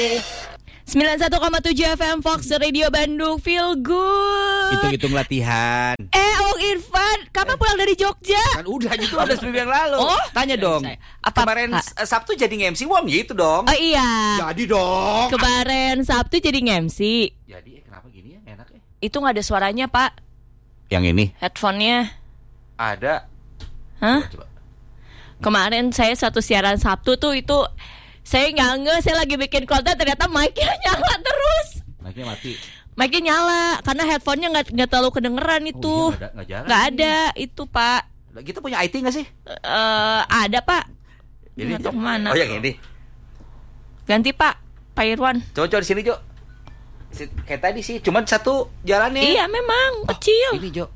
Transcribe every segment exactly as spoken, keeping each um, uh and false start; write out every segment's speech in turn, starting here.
sembilan puluh satu koma tujuh F M Fox Radio Bandung, feel good. Hitung-hitung latihan. Eh, Om Irfan, kapan pulang dari Jogja? Kan udah gitu udah seminggu yang lalu. Oh, tanya dong. Apa, kemarin ha? Sabtu jadi nge-M C Wom gitu dong. Oh iya. Jadi dong. Kemarin Sabtu jadi nge-M C. Jadi eh, kenapa gini ya? Enak ya. Itu nggak ada suaranya, Pak. Yang ini Headphone-nya. ada. Hah? Coba, coba. Kemarin saya satu siaran Sabtu tuh itu saya nggak nge, saya lagi bikin konten ternyata mic-nya nyala terus. Mic-nya mati. Mic-nya nyala karena headphone-nya nggak nggak terlalu kedengeran itu. Oh, iya, nggak ada, nggak ada itu, Pak. Kita punya I T nggak sih? Uh, ada, Pak. Ini nggak tahu kemana. Oh yang ini. Ganti, Pak. Pak Irwan. Coba-coba di sini Jo. Kayak tadi sih, cuma satu jalannya. Iya memang kecil. Oh, ini Jo.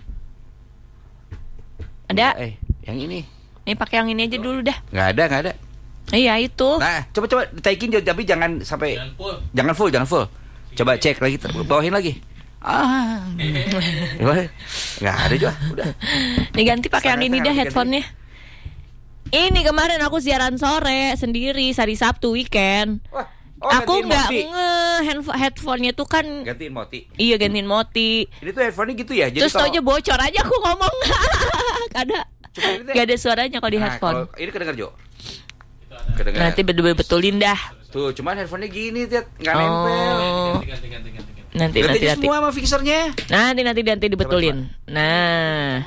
Ada. Eh, yang ini. Nih pakai yang ini aja dulu dah. Nggak ada, nggak ada. Iya itu. Nah, coba-coba ditaikin Jo, tapi jangan sampai. Jangan full. Jangan full, jangan full. Coba cek lagi, bawahin lagi. Ah. Nggak ada Jo, udah. Nih ganti pakai yang ini dah headphone-nya. Ini kemarin aku siaran sore sendiri, hari Sabtu weekend. Wah, oh, aku nggak nge handphone headphone-nya tuh kan. Gantiin moti. Iya gantiin moti. Ini tuh headphone-nya gitu ya. Jadi terus kalau... taunya bocor aja aku ngomong. Ada. Gak ada suaranya kalau di nah, headphone. Kalau ini kedengar Jo. Kedengar. Nanti betul-betulin dah. Tuh, cuman headphone-nya gini, Tit. Nggak oh. nempel. Ganti, ganti, ganti, ganti. Nanti, ganti nanti, nanti. semua sama fixernya. Nanti, nanti, nanti dibetulin. Nah.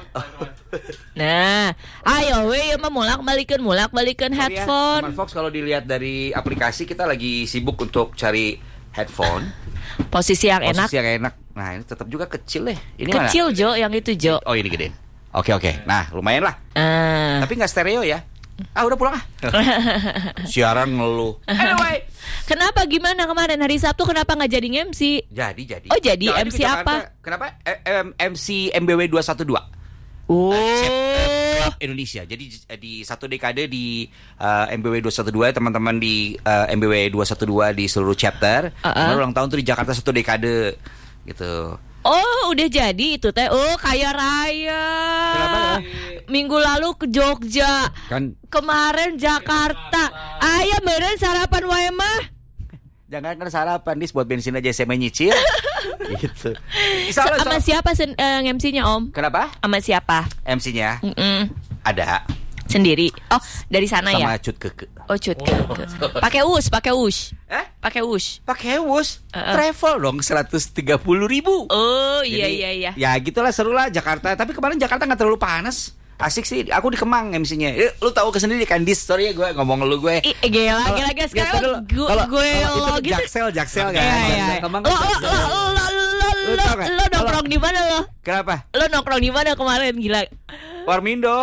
Nah. Ayo, weh, mah mulak-balikan, mulak-balikan headphone. Teman Fox, kalau dilihat dari aplikasi, kita lagi sibuk untuk cari headphone. Posisi yang enak. Posisi yang enak. Nah, ini tetap juga kecil deh. Ini kecil, mana? Jo, yang itu, Jo. Oh, ini gedein. Oke, oke. Nah, lumayan lah. Uh. Tapi nggak stereo ya. Ah, udah pulang ah. Siaran ngeluh. Anyway. Kenapa gimana kemarin hari Sabtu kenapa nggak jadi nge-M C? Jadi, jadi. Oh, jadi, jadi M C apa? Kenapa? Eh, M C M B W dua satu dua. Oh. Uh, Indonesia. Jadi di satu dekade di uh, M B W dua satu dua, teman-teman di uh, M B W dua satu dua di seluruh chapter. Uh-uh. Ulang tahun tuh di Jakarta satu dekade gitu. Oh, udah jadi itu teh. Oh, kaya raya. Kenapa ya? Minggu lalu ke Jogja. Kan kemarin Jakarta. Ayah meren sarapan wae mah. Jangan kan sarapan, dis buat bensin aja saya menyicil. Gitu. Sama so, siapa sen, uh, M C-nya, Om? Kenapa? Sama siapa? M C-nya? Mm-mm. Ada. Sendiri. Oh, dari sana sama ya? Sama Cut Keke. Oh, Cut Keke. Pakai us, pakai us. Eh? Pakai us. Pakai us. Uh-uh. Travel dong seratus tiga puluh ribu. Oh, iya Jadi, iya iya. Ya gitulah, seru lah Jakarta. Tapi kemarin Jakarta enggak terlalu panas. Asik sih. Aku di Kemang M C-nya. Eh, lu tahu ke sendiri kan, dis. Sorry ya gue ngomong lu gue. I, gila, gila guys. Sekarang gue gue lo gitu. Jaksel, Jaksel kan. Iya, iya. Kemang lo, kan. Lo lo lo lo lo lo nongkrong di mana lo? Kenapa? Lo nongkrong di mana kemarin, gila? Warmindo.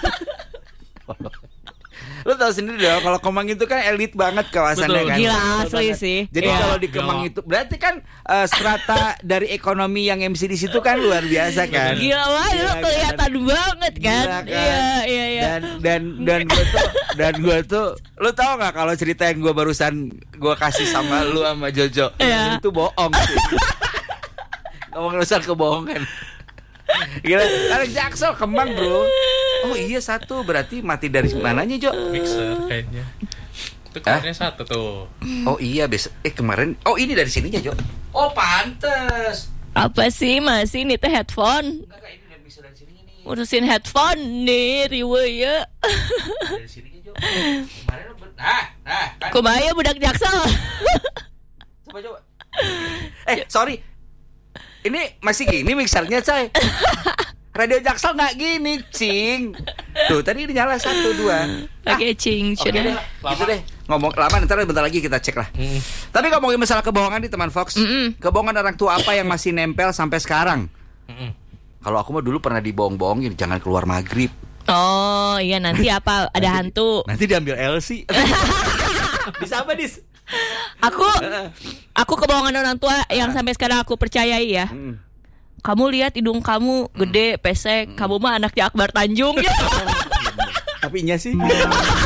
Lu tahu sendiri dong, kalau Kemang itu kan elit banget kawasannya. Betul. Kan. Gila Betul asli banget. sih. Jadi yeah. kalau di Kemang itu berarti kan uh, strata dari ekonomi yang M C di situ kan luar biasa kan. Gila banget, lu kelihatan kan? banget kan. Gila, kan? Iya iya iya. Dan dan dan gue tuh dan gue tuh, lu tahu nggak kalau cerita yang gue barusan gue kasih sama lu sama Jojo yeah. itu bohong. Ngomong urusan kebohongan. Gila, dari Jaksel Kemang bro. Oh iya satu, berarti mati dari mananya Jo? Mixer kayaknya. Itu kemarin satu tuh. Oh iya besok. Eh kemarin. Oh ini dari sininya Jo. Oh pantes. Apa sih masih ini teh headphone? Enggak, ini dari mixer dari sini nih. Urusin headphone nih riwe ya. Dari sininya Jo. Kemarin nah nah. Kan. Kumaya budak Jaksel. Coba coba. Eh sorry. Ini masih gini mixernya coy. Radio Jaksel nggak gini, cing. Tuh tadi ini nyala satu dua. Oke, cing. Oke deh, gitu deh. Ngomong lama, ntar bentar lagi kita cek lah. Mm. Tapi ngomongin masalah kebohongan nih teman Fox. Mm-mm. Kebohongan orang tua apa yang masih nempel sampai sekarang? Kalau aku mah dulu pernah dibohong-bohongin, jangan keluar maghrib. Oh iya, nanti apa? Ada nanti, hantu. Nanti diambil L C. Bisa apa dis? Aku, aku kebohongan orang tua yang sampai sekarang aku percayai ya. Mm. Kamu lihat hidung kamu gede, pesek, kamu mah anaknya Akbar Tanjung ya. Tapi nya sih.